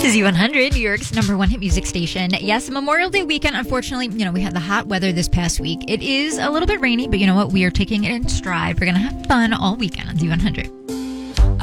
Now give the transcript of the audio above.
Z100, New York's number one hit music station. Yes, Memorial Day weekend. Unfortunately, we had the hot weather this past week. It is a little bit rainy, but you know what? We are taking it in stride. We're going to have fun all weekend on Z100.